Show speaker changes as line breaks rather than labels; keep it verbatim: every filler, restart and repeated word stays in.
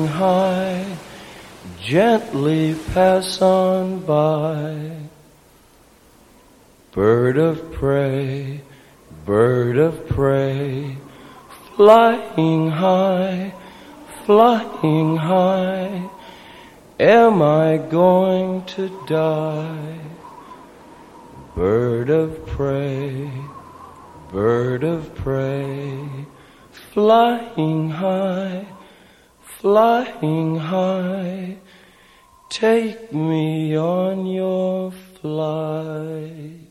high, gently pass on by. Bird of prey, bird of prey, flying high, flying high, am I going to die? Bird of prey, bird of prey, flying high, flying high, take me on your flight.